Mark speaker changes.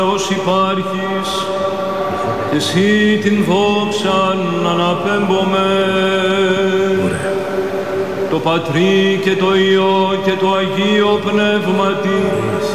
Speaker 1: Ως υπάρχεις, και εσύ την δόξαν αναπέμπομε. Το Πατρί και το Υιό και το Αγίο Πνεύματι,